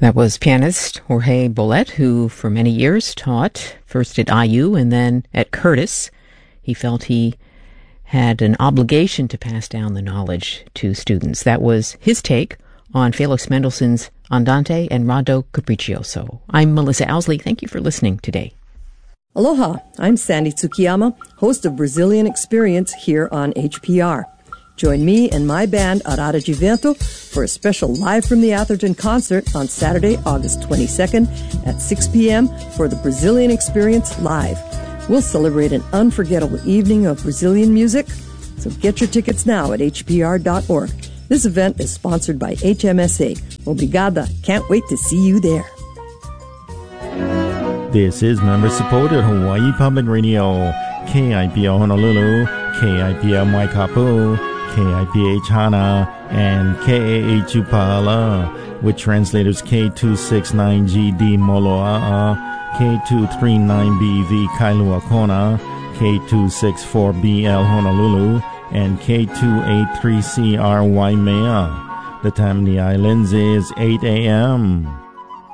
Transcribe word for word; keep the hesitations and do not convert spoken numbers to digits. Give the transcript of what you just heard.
That was pianist Jorge Bolet, who for many years taught first at I U and then at Curtis. He felt he had an obligation to pass down the knowledge to students. That was his take on Felix Mendelssohn's Andante and Rondo Capriccioso. I'm Melissa Owsley. Thank you for listening today. Aloha, I'm Sandy Tsukiyama, host of Brazilian Experience here on H P R. Join me and my band Arara de Vento for a special Live from the Atherton concert on Saturday, August twenty-second at six p.m. for the Brazilian Experience Live. We'll celebrate an unforgettable evening of Brazilian music, so get your tickets now at h p r dot org. This event is sponsored by H M S A. Obrigada. Can't wait to see you there. This is member-supported Hawaii Public Radio, K I P O Honolulu, K I P O Waikapu, K I P H Hana, and K A H Upala, with translators K two sixty-nine G D Moloa'a, K two thirty-nine B V Kailua Kona, K two sixty-four B L Honolulu, and K two eighty-three C R Waimea. The time in the islands is eight a.m.